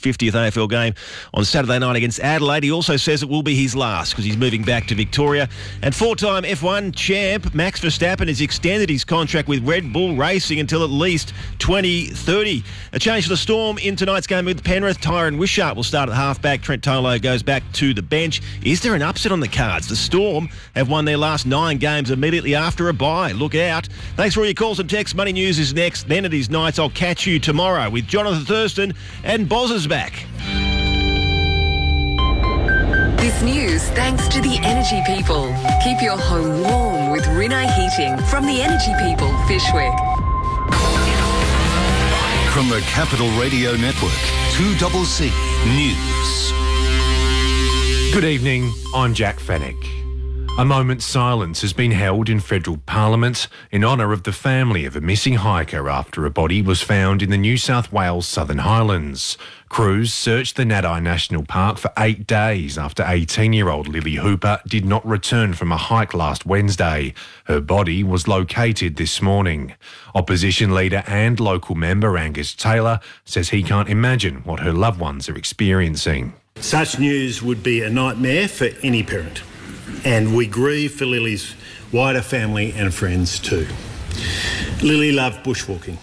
50th AFL game on Saturday night against Adelaide. He also says it will be his last because he's moving back to Victoria. And four-time F1 champ Max Verstappen has extended his contract with Red Bull Racing until at least 2030. A change to the Storm in tonight's game with Penrith. Tyron Wishart will start at halfback. Trent Tolo goes back to the bench. Is there an upset on the cards? The Storm have won their last 9 games immediately after a bye. Look out. Thanks for all your calls and texts. Money News is next. Then it is Nights. I'll catch you tomorrow with Jonathan Thurston and Boz is back. This news thanks to the Energy People. Keep your home warm with Rinnai Heating from the Energy People, Fyshwick. From the Capital Radio Network, 2CC News. Good evening, I'm Jack Fennick. A moment's silence has been held in federal parliament in honour of the family of a missing hiker after a body was found in the New South Wales Southern Highlands. Crews searched the Nadai National Park for 8 days after 18-year-old Lily Hooper did not return from a hike last Wednesday. Her body was located this morning. Opposition leader and local member Angus Taylor says he can't imagine what her loved ones are experiencing. Such news would be a nightmare for any parent. And we grieve for Lily's wider family and friends too. Lily loved bushwalking,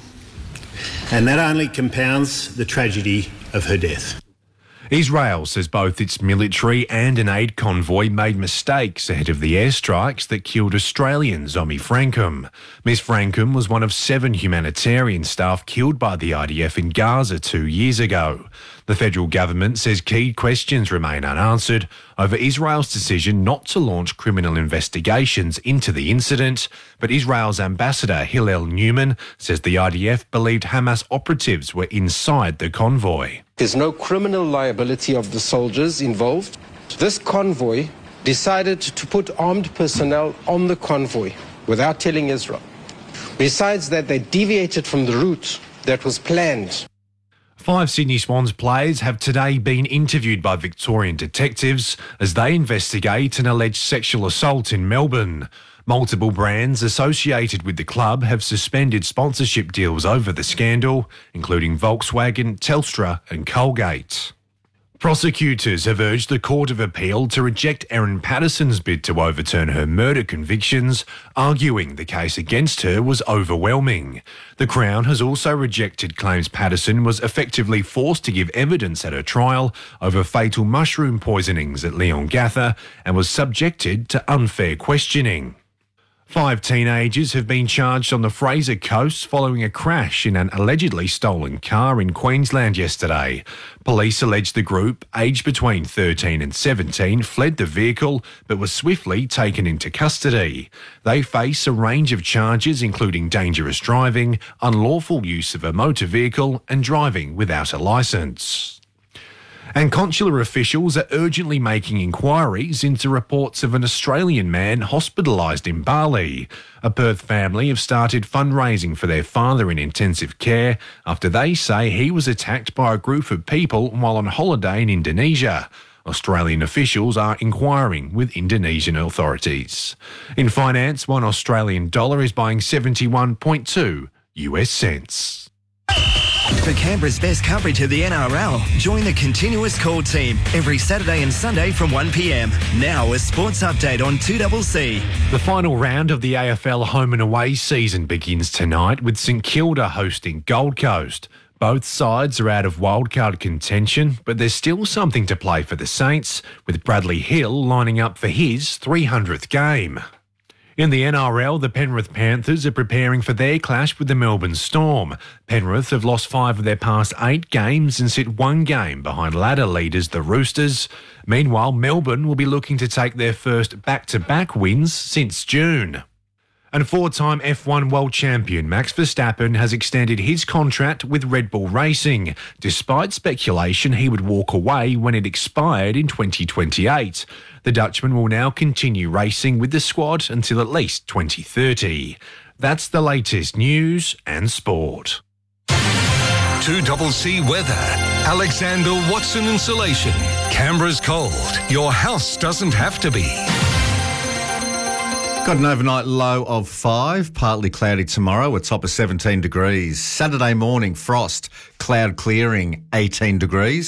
and that only compounds the tragedy of her death. Israel says both its military and an aid convoy made mistakes ahead of the airstrikes that killed Australian Zomi Frankum. Ms Frankum was one of 7 humanitarian staff killed by the IDF in Gaza 2 years ago. The federal government says key questions remain unanswered over Israel's decision not to launch criminal investigations into the incident, but Israel's ambassador Hillel Newman says the IDF believed Hamas operatives were inside the convoy. There's no criminal liability of the soldiers involved. This convoy decided to put armed personnel on the convoy without telling Israel. Besides that, they deviated from the route that was planned. 5 Sydney Swans players have today been interviewed by Victorian detectives as they investigate an alleged sexual assault in Melbourne. Multiple brands associated with the club have suspended sponsorship deals over the scandal, including Volkswagen, Telstra and Colgate. Prosecutors have urged the Court of Appeal to reject Erin Patterson's bid to overturn her murder convictions, arguing the case against her was overwhelming. The Crown has also rejected claims Patterson was effectively forced to give evidence at her trial over fatal mushroom poisonings at Leongatha and was subjected to unfair questioning. 5 teenagers have been charged on the Fraser Coast following a crash in an allegedly stolen car in Queensland yesterday. Police allege the group, aged between 13 and 17, fled the vehicle but was swiftly taken into custody. They face a range of charges including dangerous driving, unlawful use of a motor vehicle and driving without a licence. And consular officials are urgently making inquiries into reports of an Australian man hospitalised in Bali. A Perth family have started fundraising for their father in intensive care after they say he was attacked by a group of people while on holiday in Indonesia. Australian officials are inquiring with Indonesian authorities. In finance, $1 Australian dollar is buying 71.2 US cents. For Canberra's best coverage of the NRL, join the Continuous Call team every Saturday and Sunday from 1 p.m. Now a sports update on 2CC. The final round of the AFL home and away season begins tonight with St Kilda hosting Gold Coast. Both sides are out of wildcard contention, but there's still something to play for the Saints, with Bradley Hill lining up for his 300th game. In the NRL, the Penrith Panthers are preparing for their clash with the Melbourne Storm. Penrith have lost 5 of their past 8 games and sit 1 game behind ladder leaders the Roosters. Meanwhile, Melbourne will be looking to take their first back-to-back wins since June. And 4-time F1 world champion Max Verstappen has extended his contract with Red Bull Racing, despite speculation he would walk away when it expired in 2028. The Dutchman will now continue racing with the squad until at least 2030. That's the latest news and sport. 2CC weather. Alexander Watson Insulation. Canberra's cold. Your house doesn't have to be. Got an overnight low of 5, partly cloudy tomorrow, a top of 17 degrees. Saturday morning, frost, cloud clearing, 18 degrees.